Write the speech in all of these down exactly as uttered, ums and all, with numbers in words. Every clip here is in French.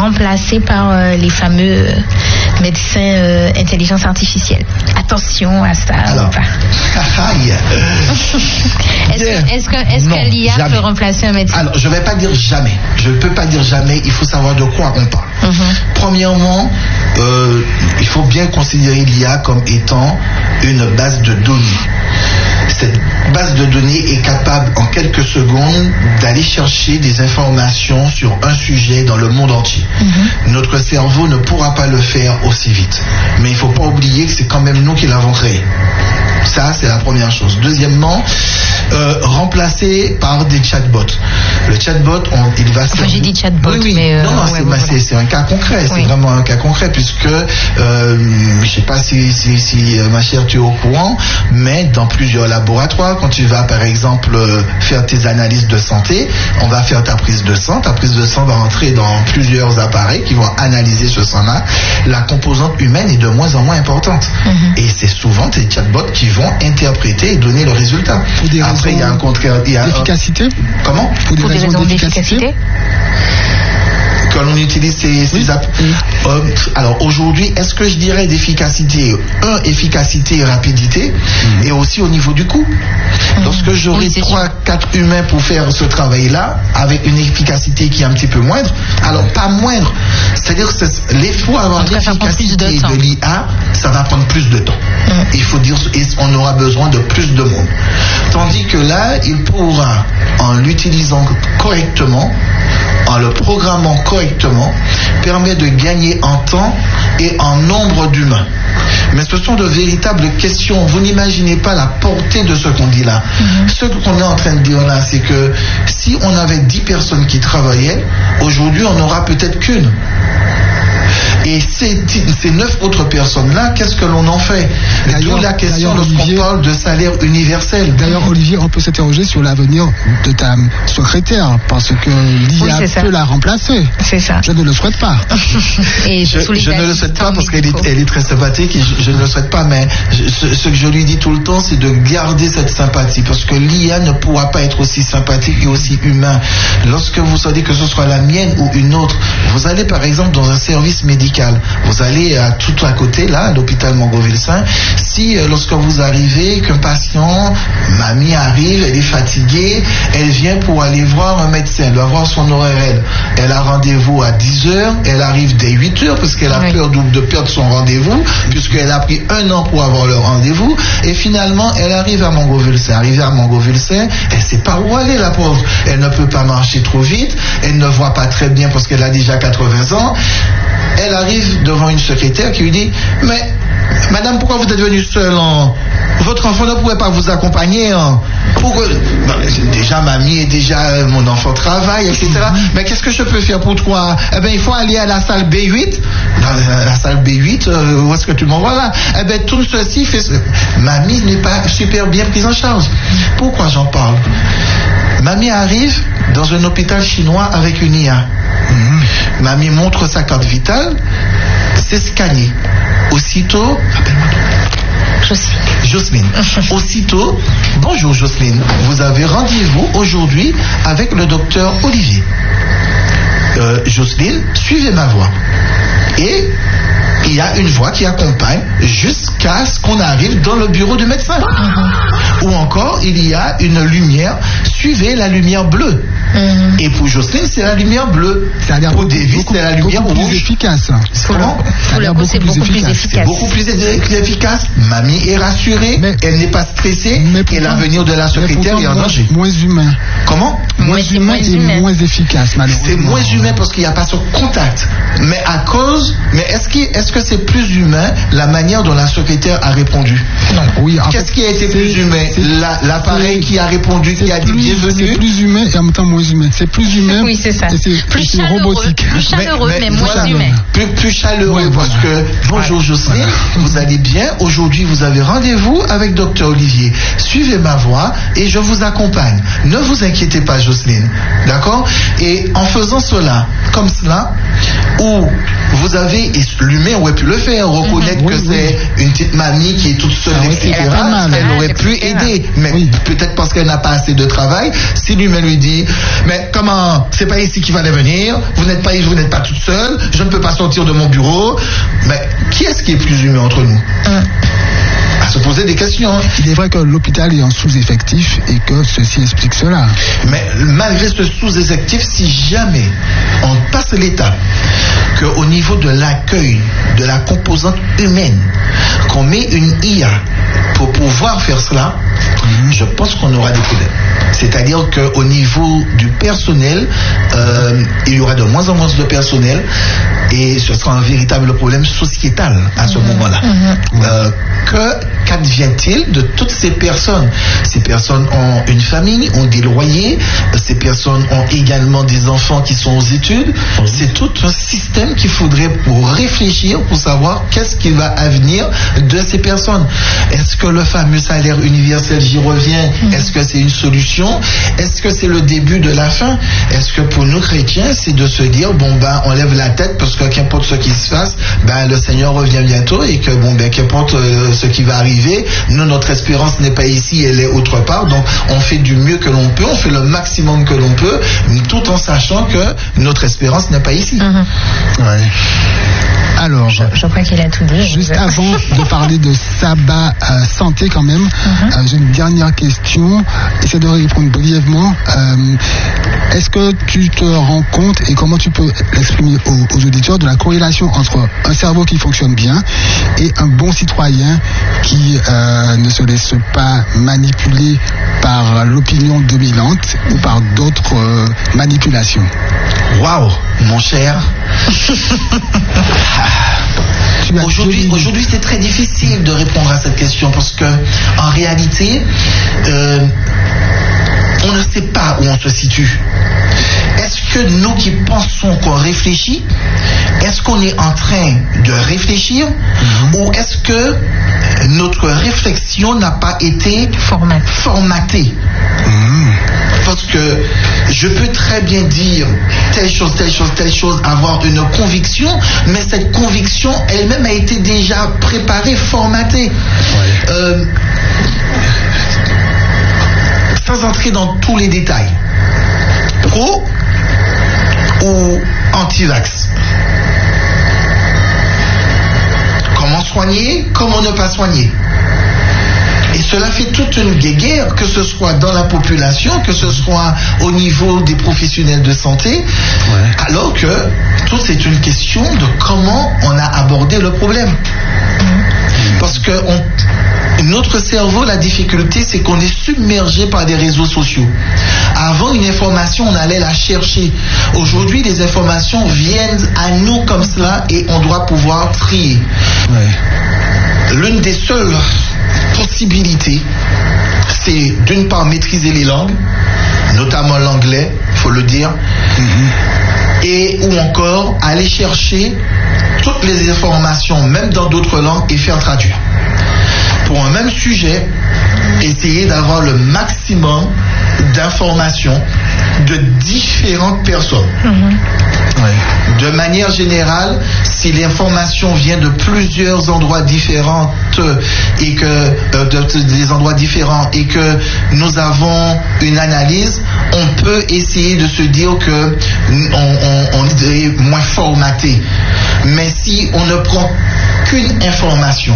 remplacé par euh, les fameux euh, médecins euh, intelligence artificielle. Attention à ça. Alors, est-ce que, est-ce que, est-ce que l'I A jamais. peut remplacer un médecin? Alors, je ne vais pas dire jamais. Je ne peux pas dire jamais. Il faut savoir de quoi on parle. Mm-hmm. Premièrement, euh, il faut bien considérer l'I A comme étant une base de données. Cette base de données est capable en quelques secondes d'aller chercher des informations sur un sujet dans le monde entier. Mm-hmm. Notre cerveau ne pourra pas le faire aussi vite. Mais il ne faut pas oublier que c'est quand même nous qui l'avons créé. Ça, c'est la première chose. Deuxièmement, euh, remplacé par des chatbots. Le chatbot, on, il va... Enfin, j'ai dit chatbot, oui, oui. mais... Euh, non, non, ouais, c'est, ouais, bah, c'est, c'est un cas concret. Oui. C'est vraiment un cas concret, puisque, euh, je ne sais pas si, si, si ma chère, tu es au courant, mais dans plusieurs laboratoires, quand tu vas, par exemple, faire tes analyses de santé, on va faire ta prise de sang. Ta prise de sang va entrer dans plusieurs appareils qui vont analyser ce sang-là. La composante humaine est de moins en moins importante. Mm-hmm. Et c'est souvent tes chatbots qui vont interpréter et donner le résultat. Pour des Après, il y a un contraire. Il y a d'efficacité. Un... Comment? Pour des, Pour raisons, des raisons d'efficacité. d'efficacité. Quand on utilise ces, ces oui. apps. Oui. Euh, alors aujourd'hui, est-ce que je dirais d'efficacité? Un, efficacité et rapidité, mmh. et aussi au niveau du coût. Mmh. Lorsque j'aurai oui, trois, quatre humains pour faire ce travail-là, avec une efficacité qui est un petit peu moindre, alors pas moindre, c'est-à-dire que l'effort pour avoir l'efficacité de, de l'I A, ça va prendre plus de temps. Mmh. Il faut dire, on aura besoin de plus de monde. Tandis que là, il pourra, en l'utilisant correctement, en le programmant correctement, permet de gagner en temps et en nombre d'humains. Mais ce sont de véritables questions. Vous n'imaginez pas la portée de ce qu'on dit là. Mm-hmm. Ce qu'on est en train de dire là, c'est que si on avait dix personnes qui travaillaient, aujourd'hui on n'aura peut-être qu'une. Et ces, ces neuf autres personnes-là, qu'est-ce que l'on en fait? D'où la question lorsqu'on Olivier, parle de salaire universel. D'ailleurs, Olivier, on peut s'interroger sur l'avenir de ta secrétaire, parce que l'I A oui, peut la remplacer. C'est ça. Je ne le souhaite pas. Et je, je ne le souhaite pas parce qu'elle est, elle est très sympathique et je, je ne le souhaite pas, mais je, ce, ce que je lui dis tout le temps, c'est de garder cette sympathie, parce que l'I A ne pourra pas être aussi sympathique et aussi humain. Lorsque vous savez que ce soit la mienne ou une autre, vous allez par exemple dans un service médical, vous allez à tout à côté, là, à l'hôpital Mongoville-Saint. Si, euh, lorsque vous arrivez, qu'un patient, mamie arrive, elle est fatiguée, elle vient pour aller voir un médecin, elle doit voir son horaire, elle. Elle a rendez-vous à dix heures, elle arrive dès huit heures, parce qu'elle a oui. peur de, de perdre son rendez-vous, puisqu'elle a pris un an pour avoir le rendez-vous, et finalement, elle arrive à Mongoville-Saint. Arrivée à Mongoville-Saint, elle ne sait pas où aller, la pauvre. Elle ne peut pas marcher trop vite, elle ne voit pas très bien, parce qu'elle a déjà quatre-vingts ans. Elle arrive devant une secrétaire qui lui dit « Mais, madame, pourquoi vous êtes venue seule hein? Votre enfant ne pourrait pas vous accompagner hein? Pourquoi... ben, déjà, mamie et déjà euh, mon enfant travaille, et cetera. Mais qu'est-ce que je peux faire pour toi? Eh bien, il faut aller à la salle B huit. Dans la, la salle B huit, euh, où est-ce que tu m'envoies là? Eh bien, tout ceci fait... Mamie n'est pas super bien prise en charge. Pourquoi j'en parle? Mamie arrive dans un hôpital chinois avec une I A. Mmh. Mamie montre sa carte vitale, c'est scanné. Aussitôt, Jocelyne. Aussitôt, bonjour Jocelyne, vous avez rendez-vous aujourd'hui avec le docteur Olivier. Euh, Jocelyne, suivez ma voix. Et il y a une voix qui accompagne jusqu'à ce qu'on arrive dans le bureau du médecin. Mmh. Ou encore, il y a une lumière, suivez la lumière bleue. Mmh. Et pour Jocelyne, c'est la lumière bleue. C'est-à-dire pour David, c'est la lumière beaucoup rouge. Plus efficace. Comment? Pour le coup, c'est beaucoup plus efficace. C'est beaucoup plus efficace. Mamie est rassurée, mais, elle n'est pas stressée, et l'avenir de la secrétaire est en danger. Moins humain. Comment? Moins humain et humain. Moins efficace, malheureusement. C'est moins humain parce qu'il n'y a pas ce contact. Mais à cause, mais est-ce que, est-ce que c'est plus humain la manière dont la secrétaire a répondu? Non. Oui, qu'est-ce qui a été plus humain? La, l'appareil qui a répondu, qui a dit bienvenue? C'est plus humain et en même temps moins humain. C'est plus humain. Oui, c'est ça. Et c'est, plus et c'est chaleureux, robotique. plus chaleureux, mais, mais, mais moins voilà, humain. Plus, plus chaleureux, ouais, parce voilà. que bonjour voilà. Jocelyne, voilà. vous allez bien? Aujourd'hui, vous avez rendez-vous avec docteur Olivier. Suivez ma voix et je vous accompagne. Ne vous inquiétez pas, Jocelyne. D'accord? Et en faisant cela, comme cela, ou vous avez, l'humain aurait pu le faire, reconnaître mmh, que oui, c'est oui. une petite mamie qui est toute seule, ah, et cetera. Elle, elle aurait pu aider, mais oui. peut-être parce qu'elle n'a pas assez de travail. Si l'humain lui dit, mais comment, c'est pas ici qu'il fallait venir, vous n'êtes pas, vous n'êtes pas toute seule, je ne peux pas sortir de mon bureau, mais qui est-ce qui est plus humain entre nous? mmh. À se poser des questions. Il est vrai que l'hôpital est en sous-effectif et que ceci explique cela. Mais malgré ce sous-effectif, si jamais on passe l'étape qu'au niveau de l'accueil de la composante humaine, qu'on met une I A pour pouvoir faire cela, mmh. je pense qu'on aura des problèmes. C'est-à-dire qu'au niveau du personnel, euh, il y aura de moins en moins de personnel et ce sera un véritable problème sociétal à ce mmh. moment-là. Mmh. Euh, que qu'advient-il de toutes ces personnes? Ces personnes ont une famille, ont des loyers, ces personnes ont également des enfants qui sont aux études. Mmh. C'est tout un système qu'il faudrait pour réfléchir, pour savoir qu'est-ce qui va advenir de ces personnes. Est-ce que le fameux salaire universel, j'y reviens, mmh. est-ce que c'est une solution? Est-ce que c'est le début de la fin? Est-ce que pour nous chrétiens, c'est de se dire, bon ben, on lève la tête parce que qu'importe ce qui se fasse, ben le Seigneur revient bientôt et que bon ben, qu'importe euh, ce qui va arriver, nous, notre espérance n'est pas ici, elle est autre part, donc on fait du mieux que l'on peut, on fait le maximum que l'on peut, tout en sachant que notre espérance n'est pas ici. Mmh. Ouais. Alors, je, je crois qu'il a tout dit. Juste avant de parler de sabbat euh, santé quand même, mm-hmm. euh, j'ai une dernière question. Essaie de répondre brièvement. Euh, est-ce que tu te rends compte et comment tu peux l'exprimer aux, aux auditeurs de la corrélation entre un cerveau qui fonctionne bien et un bon citoyen qui euh, ne se laisse pas manipuler par l'opinion dominante ou par d'autres euh, manipulations? Waouh, mon cher. Aujourd'hui, aujourd'hui, c'est très difficile de répondre à cette question parce que, en réalité, euh, on ne sait pas où on se situe. Est-ce que nous qui pensons qu'on réfléchit, est-ce qu'on est en train de réfléchir mmh. ou est-ce que notre réflexion n'a pas été formatée, formatée mmh. Parce que je peux très bien dire telle chose, telle chose, telle chose, avoir une conviction, mais cette conviction elle-même a été déjà préparée, formatée. Ouais. Euh, sans entrer dans tous les détails. Pro ou anti-vax? Comment soigner? Comment ne pas soigner? Et cela fait toute une guéguerre, que ce soit dans la population, que ce soit au niveau des professionnels de santé, ouais. alors que tout c'est une question de comment on a abordé le problème. Parce que on, notre cerveau, la difficulté, c'est qu'on est submergé par des réseaux sociaux. Avant, une information, on allait la chercher. Aujourd'hui, les informations viennent à nous comme cela et on doit pouvoir trier. Ouais. L'une des seules possibilités, c'est d'une part maîtriser les langues, notamment l'anglais, il faut le dire, mm-hmm. et ou encore aller chercher toutes les informations, même dans d'autres langues, et faire traduire. Pour un même sujet, essayer d'avoir le maximum d'informations de différentes personnes. Mmh. Ouais. De manière générale, si l'information vient de plusieurs endroits différents et que euh, de, de, des endroits différents et que nous avons une analyse, on peut essayer de se dire que on, on, on est moins formaté. Mais si on ne prend qu'une information,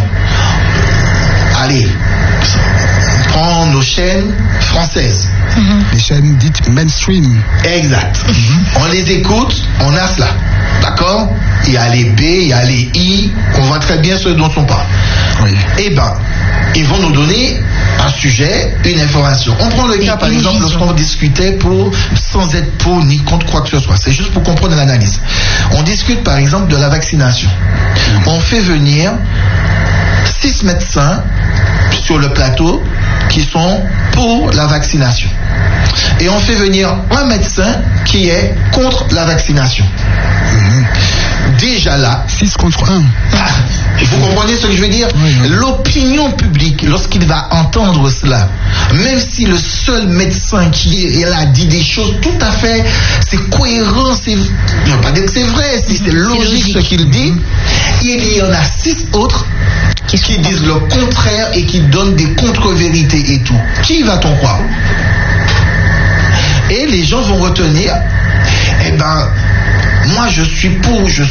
allez, on prend nos chaînes françaises. Mm-hmm. Les chaînes dites mainstream. Exact. Mm-hmm. On les écoute, on a cela. D'accord? Il y a les B, il y a les I, on voit très bien ce dont on parle. Oui. Eh bien, ils vont nous donner un sujet, une information. On prend le cas, par exemple, lorsqu'on discutait pour, sans être pour ni contre quoi que ce soit. C'est juste pour comprendre l'analyse. On discute, par exemple, de la vaccination. Mm-hmm. On fait venir six médecins sur le plateau qui sont pour la vaccination. Et on fait venir un médecin qui est contre la vaccination. Mmh. Déjà là... six contre un. Ah, Vous comprenez ce que je veux dire? Oui, oui. L'opinion publique, lorsqu'il va entendre cela, même si le seul médecin qui est là dit des choses tout à fait, c'est cohérent, c'est, je ne veux pas dire que c'est vrai, si c'est, c'est logique, logique ce qu'il dit, il y en a six autres qui, qui disent le contraire et qui donnent des contre-vérités et tout. Qui va-t-on croire? Et les gens vont retenir, eh ben, moi je suis pour, je